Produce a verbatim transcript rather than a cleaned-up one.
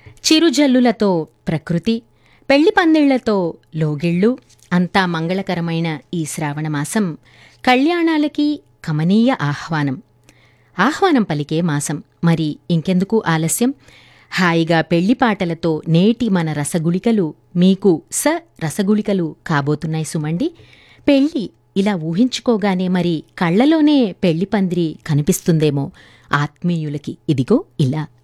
చిరుజల్లులతో ప్రకృతి, పెళ్లి పందిళ్లతో లోగిళ్ళు, అంతా మంగళకరమైన ఈ శ్రావణమాసం కళ్యాణాలకి కమనీయ ఆహ్వానం. ఆహ్వానం పలికే మాసం. మరి ఇంకెందుకు ఆలస్యం? హాయిగా పెళ్లిపాటలతో నేటి మన రసగుళికలు మీకు స రసగుళికలు కాబోతున్నాయి సుమండి. పెళ్ళి ఇలా ఊహించుకోగానే మరి కళ్లలోనే పెళ్లి పందిరి కనిపిస్తుందేమో ఆత్మీయులకి. ఇదిగో ఇలా.